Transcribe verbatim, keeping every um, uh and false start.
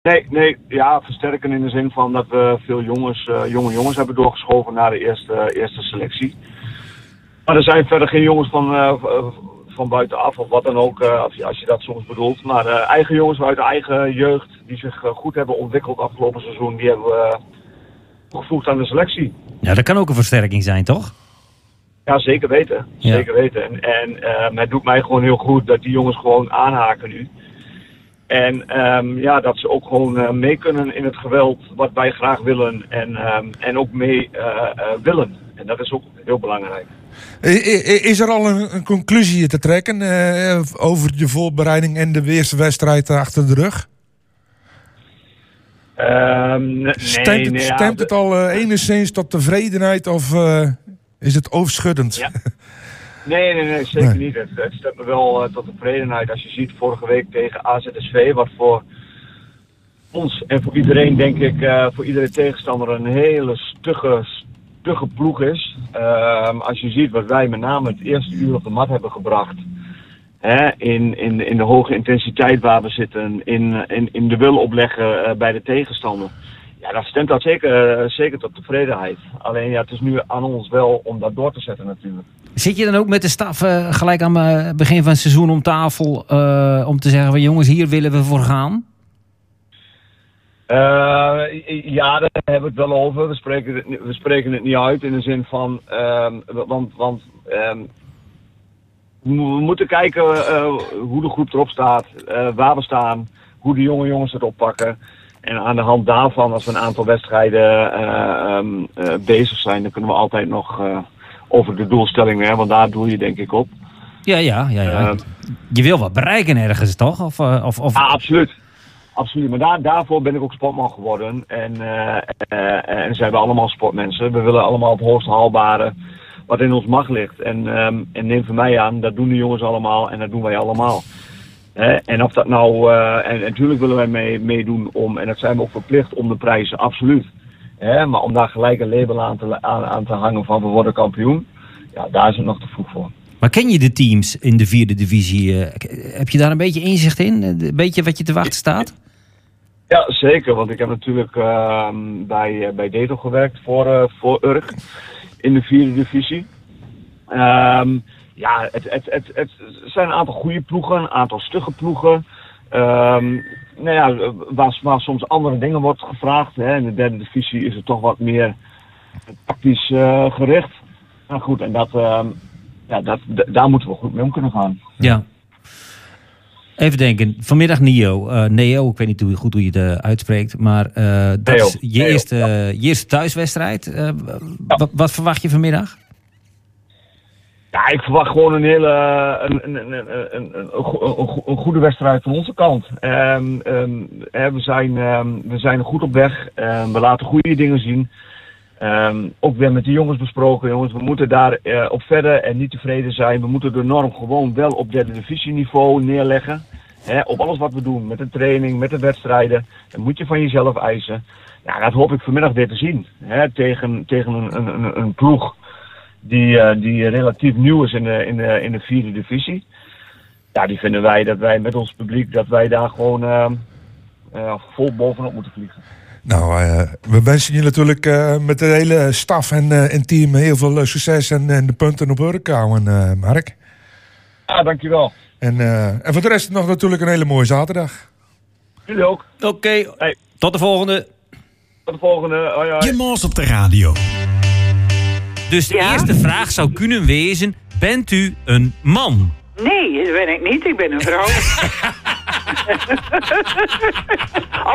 Nee, nee, ja, versterken in de zin van dat we veel jongens, uh, jonge jongens hebben doorgeschoven naar de eerste, uh, eerste selectie. Maar er zijn verder geen jongens van, uh, van buitenaf of wat dan ook, uh, als, je, als je dat soms bedoelt. Maar uh, eigen jongens uit de eigen jeugd die zich uh, goed hebben ontwikkeld afgelopen seizoen, die hebben we uh, toegevoegd aan de selectie. Ja, dat kan ook een versterking zijn, toch? Ja, zeker weten. Ja. Zeker weten. En, en uh, het doet mij gewoon heel goed dat die jongens gewoon aanhaken nu. En um, ja, dat ze ook gewoon uh, mee kunnen in het geweld wat wij graag willen. En, um, en ook mee uh, uh, willen. En dat is ook heel belangrijk. Is er al een, een conclusie te trekken uh, over de voorbereiding en de eerste wedstrijd achter de rug? Um, nee, stemt het, nee, stemt ja, het al uh, enigszins tot tevredenheid of uh, is het overschuddend? Ja. Nee, nee, nee, zeker Nee. niet. Het, het stemt me wel uh, tot tevredenheid. Als je ziet vorige week tegen A Z S V, wat voor ons en voor iedereen, denk ik, uh, voor iedere tegenstander een hele stugge, stugge ploeg is. Uh, als je ziet wat wij met name het eerste uur op de mat hebben gebracht. Hè, in, in, in de hoge intensiteit waar we zitten, in, in, in de wil opleggen uh, bij de tegenstander. Ja, dat stemt dat zeker, uh, zeker tot tevredenheid. Alleen ja, het is nu aan ons wel om dat door te zetten natuurlijk. Zit je dan ook met de staf uh, gelijk aan het begin van het seizoen om tafel uh, om te zeggen van jongens, hier willen we voor gaan? Uh, ja, daar hebben we het wel over. We spreken het, we spreken het niet uit in de zin van, um, want, want um, we moeten kijken uh, hoe de groep erop staat, uh, waar we staan, hoe de jonge jongens het oppakken. En aan de hand daarvan, als we een aantal wedstrijden uh, um, uh, bezig zijn, dan kunnen we altijd nog uh, over de doelstellingen, hè, want daar doe je denk ik op. Ja, ja, ja. ja. Uh, je wil wat bereiken ergens, toch? Of, uh, of, of... Ja, absoluut. Absoluut, maar daar, daarvoor ben ik ook sportman geworden. En, uh, uh, en zijn we allemaal sportmensen. We willen allemaal het hoogst haalbare wat in ons macht ligt. En, um, en neem van mij aan, dat doen de jongens allemaal en dat doen wij allemaal. Hè? En of dat nou, uh, en natuurlijk willen wij mee, meedoen om, en dat zijn we ook verplicht om de prijzen, absoluut. Hè? Maar om daar gelijk een label aan te, aan, aan te hangen van we worden kampioen, ja, daar is het nog te vroeg voor. Maar ken je de teams in de vierde divisie? Uh, heb je daar een beetje inzicht in? Een beetje wat je te wachten staat? Ja, zeker. Want ik heb natuurlijk uh, bij, uh, bij Deto gewerkt voor, uh, voor Urk in de vierde divisie. Um, ja, het, het, het, het zijn een aantal goede ploegen, een aantal stugge ploegen. Um, nou ja, waar, waar soms andere dingen wordt gevraagd. Hè. In de derde divisie is het toch wat meer tactisch uh, gericht. Nou goed, en dat, uh, ja, dat, d- daar moeten we goed mee om kunnen gaan. Ja. Even denken, vanmiddag Neo. Uh, Neo, ik weet niet hoe, goed hoe je het uh, uitspreekt. Maar uh, dat Neo. is je, Neo, eerste, ja. je eerste thuiswedstrijd. Uh, Ja. wat, wat verwacht je vanmiddag? Ja, ik verwacht gewoon een hele een, een, een, een, een, een, een goede wedstrijd van onze kant. Um, um, we, zijn, um, we zijn goed op weg. Um, we laten goede dingen zien. Um, ook weer met de jongens besproken, jongens. We moeten daar uh, op verder en niet tevreden zijn. We moeten de norm gewoon wel op derde divisieniveau neerleggen. Hè, op alles wat we doen, met de training, met de wedstrijden. Dat moet je van jezelf eisen. Ja, dat hoop ik vanmiddag weer te zien. Hè, tegen, tegen een, een, een ploeg die, uh, die relatief nieuw is in de, in, de, in de vierde divisie. Ja, die vinden wij dat wij met ons publiek, dat wij daar gewoon uh, uh, vol bovenop moeten vliegen. Nou, uh, we wensen je natuurlijk uh, met de hele staf en, uh, en team heel veel uh, succes en, en de punten op Urk houden, uh, Mark. Ja, dankjewel. En, uh, en voor de rest nog natuurlijk een hele mooie zaterdag. Jullie ook. Oké, okay. Hey. Tot de volgende. Tot de volgende. Hoi, hoi. Je Mos op de radio. Dus de Ja? eerste vraag zou kunnen wezen, bent u een man? Nee, dat ben ik niet. Ik ben een vrouw.